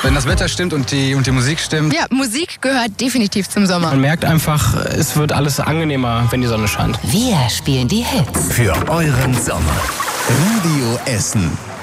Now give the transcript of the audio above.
Wenn das Wetter stimmt und die Musik stimmt. Ja, Musik gehört definitiv zum Sommer. Man merkt einfach, es wird alles angenehmer, wenn die Sonne scheint. Wir spielen die Hits. Für euren Sommer. Radio Essen.